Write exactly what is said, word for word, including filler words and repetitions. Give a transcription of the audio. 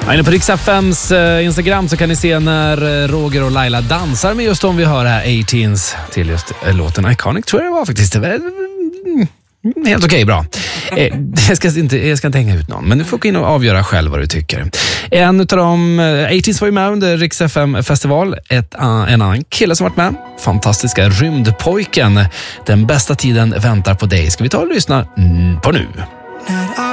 Inne på Rix F M:s Instagram så kan ni se när Roger och Laila dansar med just om vi hör här arton's till just låten Iconic, tror jag det var faktiskt. Det var helt okej, okay, bra. Eh, jag, ska inte, jag ska inte hänga ut någon, men du får gå in och avgöra själv vad du tycker. En av dem, arton's var ju med under Rix F M-festival. Ett, en annan kille som varit med, fantastiska Rymdpojken. Den bästa tiden väntar på dig. Ska vi ta och lyssna på nu?